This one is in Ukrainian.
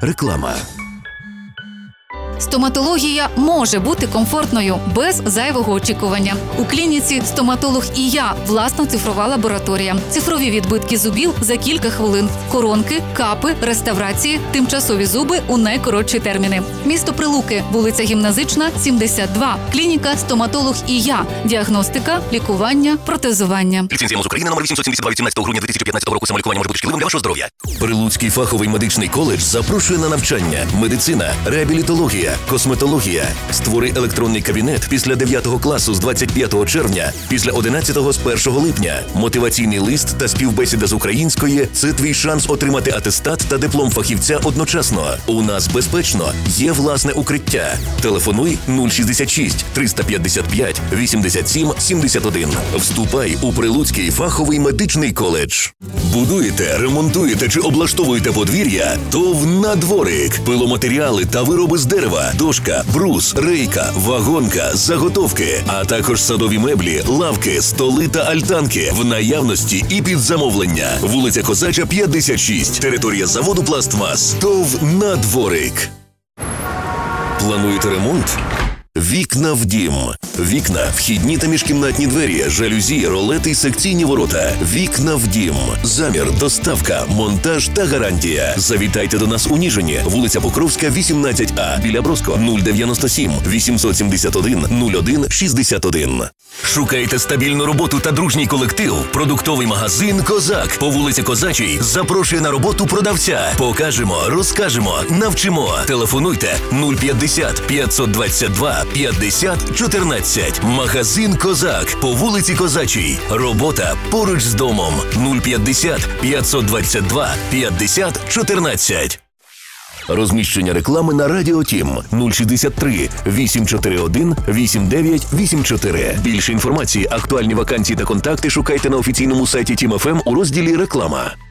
Реклама. Стоматологія може бути комфортною, без зайвого очікування. У клініці «Стоматолог і я» власна цифрова лабораторія. Цифрові відбитки зубів за кілька хвилин. Коронки, капи, реставрації, тимчасові зуби у найкоротші терміни. Місто Прилуки, вулиця Гімназична, 72. Клініка «Стоматолог і я». Діагностика, лікування, протезування. Ліцензія МОЗ України номер 872 18 грудня 2015 року. Самолікування може бути шкідливим для вашого здоров'я. Прилуцький фаховий медичний коледж запрошує на навчання. Медицина, реабілітологія, косметологія. Створи електронний кабінет після 9 класу з 25 червня, після 11 з 1 липня. Мотиваційний лист та співбесіда з української – це твій шанс отримати атестат та диплом фахівця одночасно. У нас безпечно. Є власне укриття. Телефонуй 066 355 87 71. Вступай у Прилуцький фаховий медичний коледж. Будуєте, ремонтуєте чи облаштовуєте подвір'я? ТОВ «Надворик». Пиломатеріали та вироби з дерева, дошка, брус, рейка, вагонка, заготовки, а також садові меблі, лавки, столи та альтанки в наявності і під замовлення. Вулиця Козача, 56. Територія заводу «Пластмас». ТОВ «Надворик». Плануєте ремонт? Вікна в дім. Вікна, вхідні та міжкімнатні двері, жалюзі, ролети й секційні ворота. Вікна в дім. Замір, доставка, монтаж та гарантія. Завітайте до нас у Ніжині. Вулиця Покровська, 18А. Біля Броско. 097 871 01 61. Шукаєте стабільну роботу та дружній колектив? Продуктовий магазин «Козак» по вулиці Козачій запрошує на роботу продавця. Покажемо, розкажемо, навчимо. Телефонуйте 050 522 50 14. Магазин «Козак» по вулиці Козачій. Робота поруч з домом. 050 522 50 14. Розміщення реклами на Радіо Тім 063 841 8984. Більше інформації, актуальні вакансії та контакти шукайте на офіційному сайті Тім ФМ у розділі «Реклама».